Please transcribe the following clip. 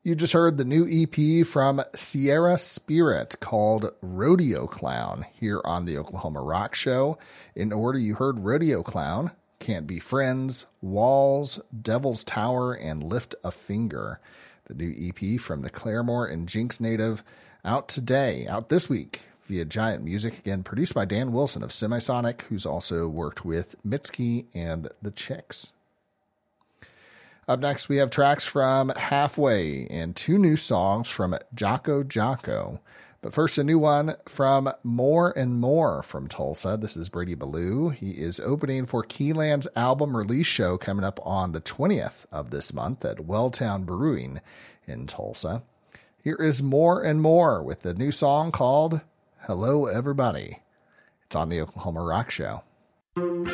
You just heard the new EP from Sierra Spirit called Rodeo Clown here on the Oklahoma Rock Show. In order, you heard Rodeo Clown, Can't Be Friends, Walls, Devil's Tower, and Lift a Finger. The new EP from the Claremore and Jinx native out this week via Giant Music. Again, produced by Dan Wilson of Semisonic, who's also worked with Mitski and the Chicks. Up next, we have tracks from Halfway and 2 new songs from Jocko Jocko. But first, a new one from More and More from Tulsa. This is Brady Ballou. He is opening for Keyland's album release show coming up on the 20th of this month at Welltown Brewing in Tulsa. Here is More and More with the new song called Hello Everybody. It's on the Oklahoma Rock Show.